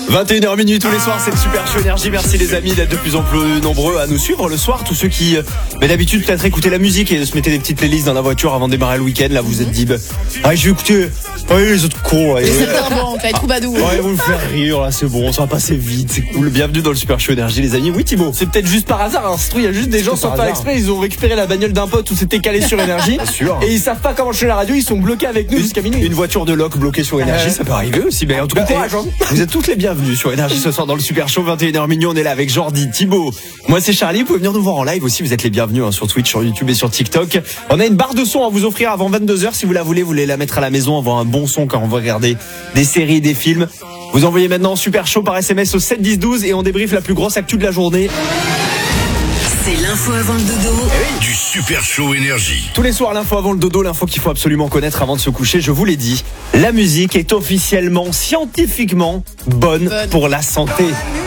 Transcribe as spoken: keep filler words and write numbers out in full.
vingt et une heures minuit tous les soirs, c'est le Super Show Énergie. Merci les amis d'être de plus en plus nombreux à nous suivre le soir. Tous ceux qui, mais d'habitude peut-être écoutaient la musique et se mettaient des petites playlists dans la voiture avant de démarrer le week-end. Là, vous êtes dit, bah, ah, je vais écouter, ouais, les autres cons. Ouais, les saltimbanques, les troubadours. Ouais, ils vont me faire rire, là, c'est bon, ça va passer vite, c'est cool. Bienvenue dans le Super Show Énergie, les amis. Oui, Thibaut. C'est peut-être juste par hasard, hein. C'est il y a juste des gens sans faire exprès, ils ont récupéré la bagnole d'un pote où c'était calé sur Énergie. Et ils savent pas comment changer la radio, ils sont bloqués avec nous jusqu'à minuit. Une voiture de loc bloquée sur Énergie, euh... ça peut arriver aussi. Mais en tout cas, courage, hein. Vous êtes tous les bienvenus sur Énergie ce soir dans le Super Show. vingt et une heures minuit, on est là avec Jordi, Thibaut. Moi, c'est Charlie. Vous pouvez venir nous voir en live aussi. Vous êtes les bienvenus hein, sur Twitch, sur YouTube et sur TikTok. On a une barre de son à vous offrir avant vingt-deux heures. Si vous la voulez, vous voulez la mettre à la maison, avoir un bon son quand on va regarder des séries, des films. Vous envoyez maintenant Super Show par S M S au sept dix douze et on débriefe la plus grosse actu de la journée. C'est l'info avant le dodo. Du Super Show Énergie. Tous les soirs, l'info avant le dodo, l'info qu'il faut absolument connaître avant de se coucher. Je vous l'ai dit, la musique est officiellement, scientifiquement bonne, bonne. pour la santé.